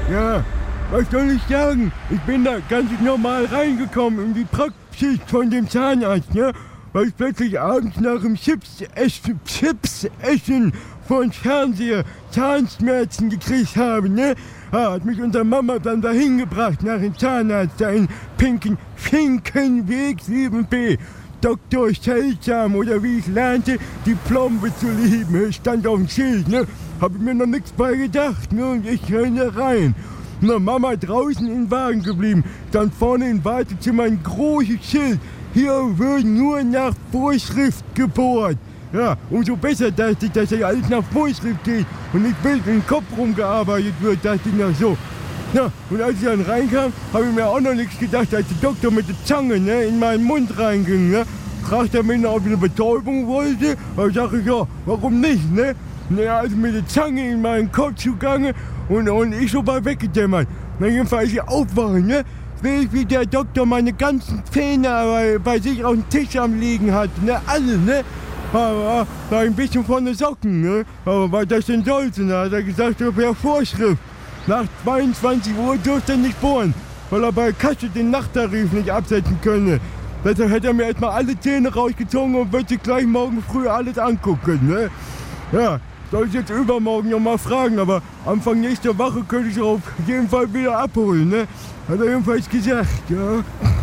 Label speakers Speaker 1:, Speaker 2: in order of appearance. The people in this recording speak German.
Speaker 1: Ja, was soll ich sagen? Ich bin da ganz normal reingekommen in die Praxis von dem Zahnarzt, ne? Weil ich plötzlich abends nach dem Chips essen von Fernseher Zahnschmerzen gekriegt habe, ne? Hat mich unsere Mama dann dahin gebracht nach dem Zahnarzt, da in Pinken, Finkenweg 7b. Dr. Seltsam, oder wie ich lernte, die Plombe zu lieben. Stand auf dem Schild, ne? Hab ich mir noch nichts bei gedacht, ne? Und ich renne rein. Na, Mama draußen im Wagen geblieben. Stand vorne im Wartezimmer ein großes Schild. Hier wird nur nach Vorschrift gebohrt. Ja, umso besser dachte ich, dass ja alles nach Vorschrift geht und nicht bis in den Kopf rumgearbeitet wird, dachte ich noch so. Na, und als ich dann reinkam, habe ich mir auch noch nichts gedacht, als der Doktor mit der Zange, ne, in meinen Mund reinging, ne. Fragte er mich noch, ob ich eine Betäubung wollte. Da sag ich, ja, warum nicht, ne? Na, also mit der Zange in meinen Kopf zugange und ich so mal weggedämmert. Na, jedenfalls, als ich aufwache, ne, sehe ich, wie der Doktor meine ganzen Zähne bei sich auf dem Tisch am liegen hat, ne, alle, ne. Aber war ein bisschen von den Socken, ne? Aber was das denn sollte, ne? Hat er gesagt, das wäre Vorschrift. Nach 22 Uhr durfte er nicht bohren, weil er bei Kasse den Nachttarif nicht absetzen könne. Deshalb hätte er mir erstmal alle Zähne rausgezogen und wird sich gleich morgen früh alles angucken, ne? Ja, soll ich jetzt übermorgen noch mal fragen, aber Anfang nächster Woche könnte ich auf jeden Fall wieder abholen, ne? Hat er jedenfalls gesagt, ja.